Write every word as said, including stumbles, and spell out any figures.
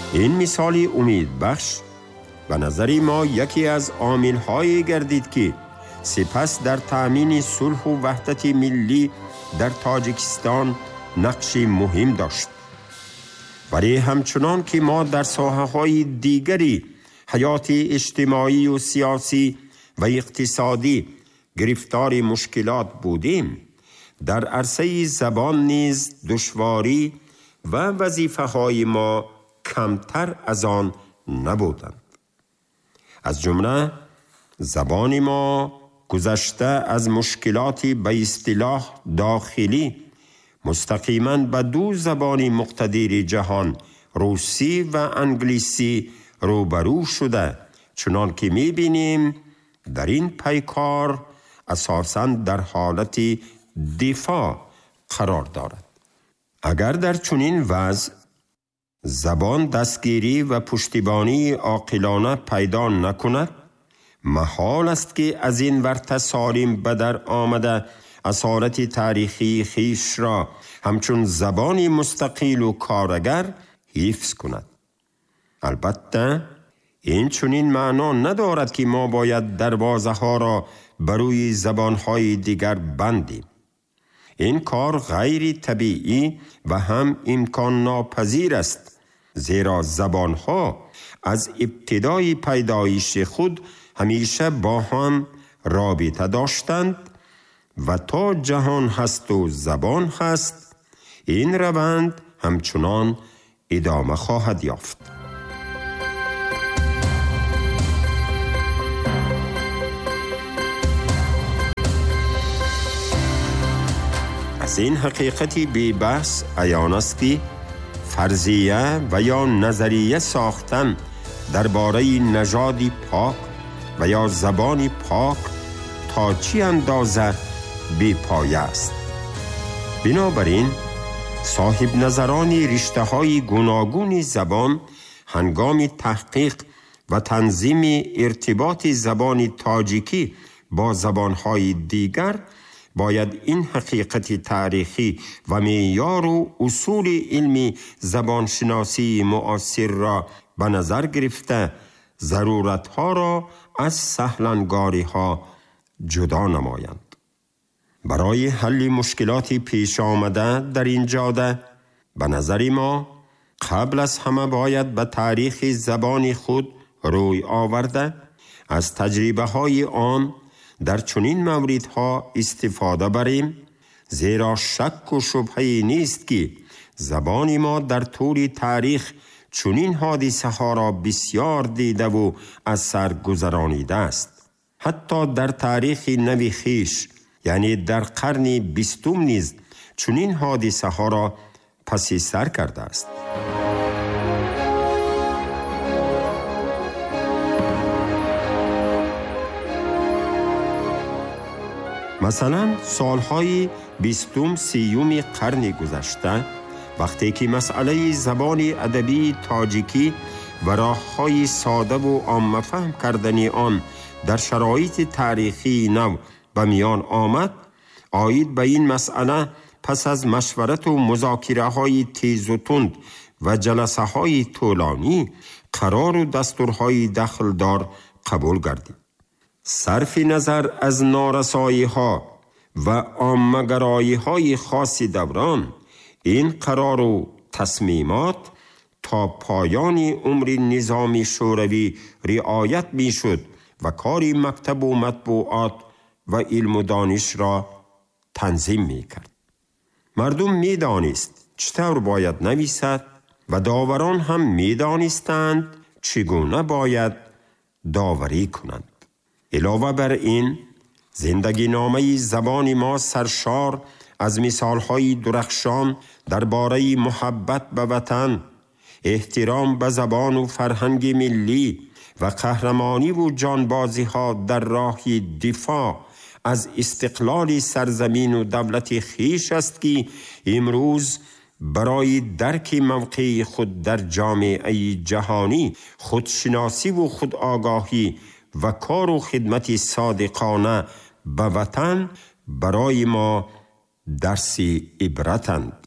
این مثالی امید بخش و نظری ما یکی از عامل‌هایی گردید که سپس در تأمین صلح و وحدت ملی در تاجیکستان نقش مهم داشت. ولی همچنان که ما در ساحه‌های دیگری حیات اجتماعی و سیاسی و اقتصادی گرفتار مشکلات بودیم، در عرصه زبان نیز دشواری و وظیفه‌های ما کمتر از آن نبودند. از جمله زبان ما گذشته از مشکلاتی به اصطلاح داخلی مستقیما به دو زبان مقتدر جهان، روسی و انگلیسی، روبرو شده، چنان که می‌بینیم در این پیکار اساساً در حالت دفاع قرار دارد. اگر در چنین وضع زبان دستگیری و پشتیبانی عاقلانه پیدا نکند، محال است که از این ورطه سالم به در آمده اصالت تاریخی خیش را همچون زبانی مستقل و کارگر حفظ کند. البته این چنین معنا ندارد که ما باید دروازه ها را بروی زبان های دیگر بندیم. این کار غیر طبیعی و هم امکان ناپذیر است، زیرا زبان ها از ابتدای پیدایش خود همیشه با هم رابطه داشتند و تا جهان هست و زبان هست این روند همچنان ادامه خواهد یافت. از این حقیقتی بی بحث عیان است که فرضیه و یا نظریه ساختن درباره نژادی پاک و یا زبانی پاک تا چی اندازه بی پایه است. بنابراین صاحب نظرانی رشته های گوناگون زبان هنگام تحقیق و تنظیم ارتباط زبان تاجیکی با زبانهای دیگر باید این حقیقت تاریخی و معیار و اصول علمی زبانشناسی معاصر را به نظر گرفته ضرورتها را از سهلنگاری ها جدا نمایند. برای حل مشکلات پیش آمده در این جاده به نظر ما قبل از همه باید به تاریخ زبان خود روی آورده از تجربه های آن در چنین موردها استفاده بریم، زیرا شک و شبهه نیست که زبان ما در طول تاریخ چنین حادثه ها را بسیار دیده و از سر گذرانیده است. حتی در تاریخ نو خویش یعنی در قرن بیستم نیز چنین حادثه ها را پس سر کرده است. مثلا سالهای بیستم سیوم قرن گذشته، وقتی که مسئله زبان ادبی تاجیکی و راه‌های ساده و عامه فهم کردن آن در شرایط تاریخی نو به میان آمد، آید به این مسئله پس از مشورت و مذاکره های تیز و تند و جلسه های طولانی قرار و دستورهای دخلدار قبول گردید. صرف نظر از نارسایی ها و عامه‌گرایی های خاص دوران، این قرار و تصمیمات تا پایان عمر نظام شوروی رعایت می شد و کار مکتب و مطبوعات و علم و دانش را تنظیم می کرد. مردم می دانست چطور باید نویسد و داوران هم می دانستند چگونه باید داوری کنند. علاوه بر این، زندگی نامه زبان ما سرشار از مثالهای درخشان درباره محبت به وطن، احترام به زبان و فرهنگ ملی و قهرمانی و جانبازی ها در راه دفاع از استقلال سرزمین و دولت خویش است که امروز برای درک موقع خود در جامعه جهانی خودشناسی و خودآگاهی و کار و خدمت صادقانه به وطن برای ما درس عبرتند.